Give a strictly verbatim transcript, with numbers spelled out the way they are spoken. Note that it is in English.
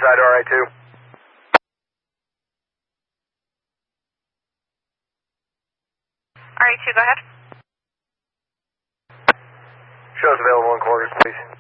side R I two. R I two, go ahead. Shows available in quarters, please.